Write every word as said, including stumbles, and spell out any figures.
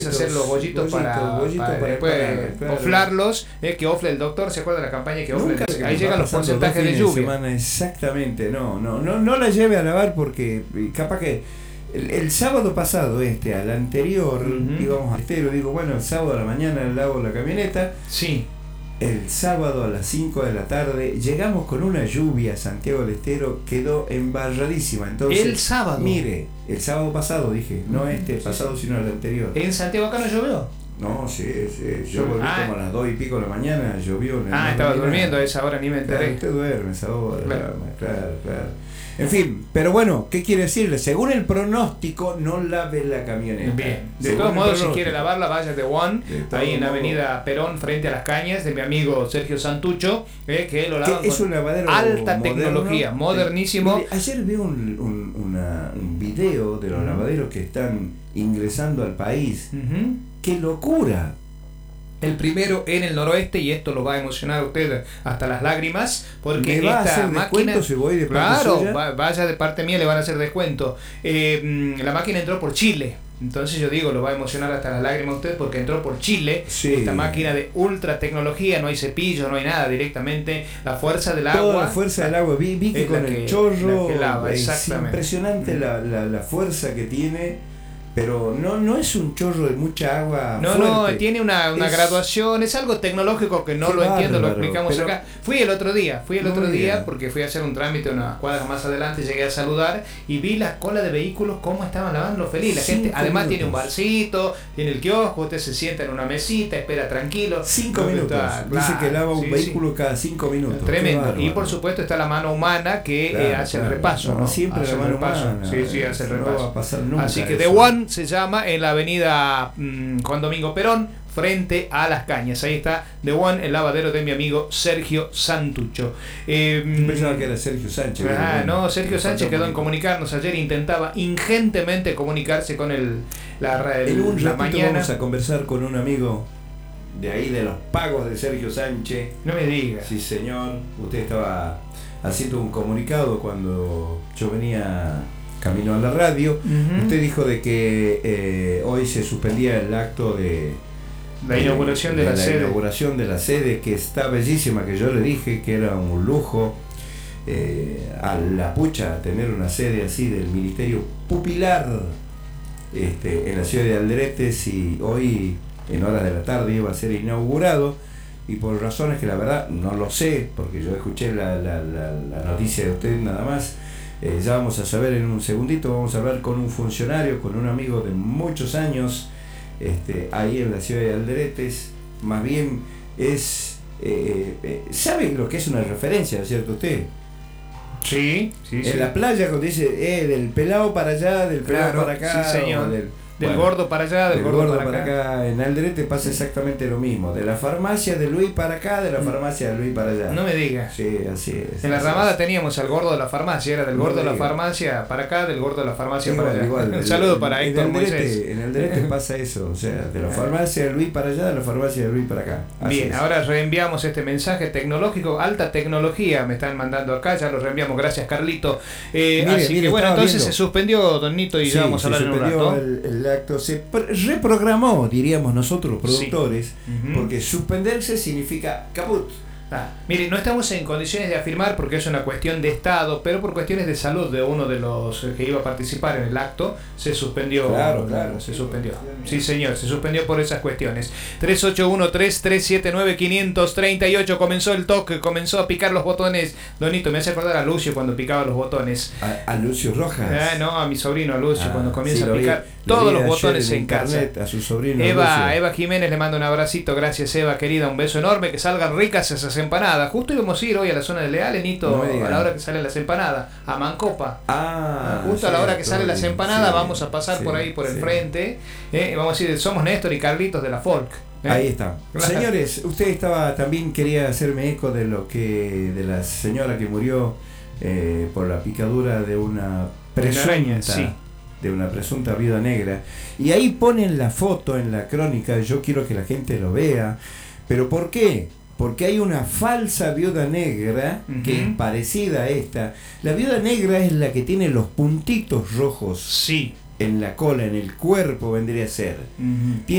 hacer los bollitos, bollitos para, bollitos para, para después para, claro. oflarlos, eh, que ofle el doctor, ¿se acuerda de la campaña que ofle? Nunca se Ahí me llegan va los pasando porcentajes dos de fines lluvia. semana, exactamente, no, no, no, no la lleve a lavar porque capaz que el, el sábado pasado, este, al anterior, Uh-huh. íbamos al estero, digo, bueno, el sábado a la mañana lavo la camioneta. Sí. El sábado a las cinco de la tarde llegamos con una lluvia, Santiago del Estero quedó embarradísima. Entonces, El sábado. Mire, el sábado pasado dije, no este Sí, pasado sí. sino el anterior. ¿En Santiago acá no llovió? No, sí, sí, yo volví Ah. como a las dos y pico de la mañana, llovió. No, Ah, no estaba vi nada. durmiendo a esa hora, ni me Claro, enteré. usted duerme a esa hora, Claro. claro, claro. En fin, pero bueno, ¿qué quiere decirle? Según el pronóstico, no lave la camioneta. Bien. De Según todos el modos, si pronóstico. quiere lavarla, vaya de One, De todo ahí en la modo. avenida Perón, frente a Las Cañas, de mi amigo Sergio Santucho, eh, que lo lava Que es con un lavadero alta moderno, tecnología, modernísimo. Mire, ayer vi un, un, una, un video de los Uh-huh. lavaderos que están ingresando al país. Uh-huh. ¡Qué locura! El primero en el noroeste, y esto lo va a emocionar a usted hasta las lágrimas, porque ¿Me va a esta hacer máquina, descuento si voy de parte claro, suya? va- vaya de parte mía, le van a hacer descuento. Eh, la máquina entró por Chile, entonces yo digo, lo va a emocionar hasta las lágrimas a usted, porque entró por Chile. Sí. Esta máquina de ultra tecnología, no hay cepillo, no hay nada, directamente la fuerza del Toda agua. la fuerza del agua. Vi, vi que es la con que- el chorro la que lava, es exactamente. impresionante la, la, la fuerza que tiene. Pero no, no es un chorro de mucha agua No, fuerte. no, tiene una, una Es- graduación, es algo tecnológico que no Qué lo entiendo, lo bárbaro, explicamos pero- acá. Fui el otro día, fui el Muy otro día bien. porque fui a hacer un trámite unas cuadras más adelante, llegué a saludar y vi la cola de vehículos cómo estaban lavando feliz. La gente Cinco además minutos. tiene un barcito, tiene el kiosco, usted se sienta en una mesita, espera tranquilo. Cinco Porque minutos. está- Dice claro, que lava un sí, vehículo sí. cada cinco minutos. Qué Tremendo. bárbaro. Y por supuesto está la mano humana que Claro, eh, hace claro. el repaso, No, ¿no? siempre Hace la el mano repaso. humana. Sí, sí, hace el No repaso. va a pasar nunca Así que eso. The One se llama en la avenida mm, Juan Domingo Perón, frente a Las Cañas. Ahí está The One, el lavadero de mi amigo Sergio Santucho. Eh, Yo pensaba que era Sergio Sánchez. ah, pero bueno, no, Sergio le Sánchez falta quedó en un- comunicarnos ayer, intentaba ingentemente comunicarse con el, la, el- En un la ratito mañana. vamos a conversar con un amigo de ahí de los pagos de Sergio Sánchez. No me diga. Sí, señor. Usted estaba haciendo un comunicado cuando yo venía camino a la radio. Ujú. Usted dijo de que eh, hoy se suspendía el acto de La inauguración de, la, sede. inauguración de la sede, que está bellísima, que yo le dije que era un lujo eh, a la pucha tener una sede así del Ministerio Pupilar este, en la ciudad de Alderetes, y hoy en horas de la tarde iba a ser inaugurado, y por razones que la verdad no lo sé, porque yo escuché la, la, la, la noticia de usted nada más. Eh, ya vamos a saber en un segundito, vamos a hablar con un funcionario, con un amigo de muchos años, este, ahí en la ciudad de Alderetes. Más bien es, eh, eh, ¿sabe lo que es una referencia, ¿no es cierto usted? Sí, sí, sí. En la playa cuando dice, eh, del pelado para allá, del pelado Claro, para acá, sí, señor. o del, Del bueno, gordo para allá, del, del gordo, gordo para, para acá. acá. En Alderete pasa exactamente lo mismo, de la farmacia de Luis para acá, de la farmacia de Luis para allá. No me digas. Sí, así es. En la así ramada es. teníamos al gordo de la farmacia, era del No gordo de me la diga. farmacia para acá, del gordo de la farmacia Igual, para allá. igual. Un saludo para En Héctor Alderete- Moisés. En Alderete pasa eso, o sea, de la farmacia de Luis para allá, de la farmacia de Luis para acá. Así Bien, es. ahora reenviamos este mensaje tecnológico, alta tecnología, me están mandando acá, ya lo reenviamos, gracias Carlito. Eh, Mire, así mire, que bueno, estaba entonces viendo. se suspendió, Don Nito, y Sí, ya vamos a se hablar en un suspendió rato. el, el acto, se pr- reprogramó, diríamos nosotros, productores, Ujú. porque suspenderse significa caput. Ah, mire, no estamos en condiciones de afirmar porque es una cuestión de Estado, pero por cuestiones de salud de uno de los que iba a participar en el acto, se suspendió. Claro, claro. Se suspendió. Sí, señor, se suspendió por esas cuestiones. tres ocho uno, tres tres siete nueve, cinco tres ocho, comenzó el toque, comenzó a picar los botones. Donito, me hace acordar a Lucio cuando picaba los botones. A, a Lucio Rojas. Ah, no, a mi sobrino, a Lucio, Ah, cuando comienza sí, a lo vi- picar lo todos vi los ayer botones en, casa. internet, a su sobrino Eva, Lucio. Eva Jiménez le manda un abracito, gracias Eva querida, un beso enorme, que salgan ricas esas empanadas. Justo íbamos a ir hoy a la zona de Leal, Enito, No me digas. a la hora que salen las empanadas, a Mancopa. Ah, Justo a la hora que cierto, salen las empanadas sí, vamos a pasar sí, por ahí por el sí. frente, eh, vamos a decir, somos Néstor y Carlitos de la Folk. eh. Ahí está. Claro. Señores, usted estaba también quería hacerme eco de lo que de la señora que murió eh, por la picadura de una presunta araña, sí. de una presunta viuda negra, y ahí ponen la foto en la crónica. Yo quiero que la gente lo vea, pero ¿por qué? Porque hay una falsa viuda negra que Ujú. es parecida a esta. La viuda negra es la que tiene los puntitos rojos Sí. en la cola, en el cuerpo vendría a ser. Ujú.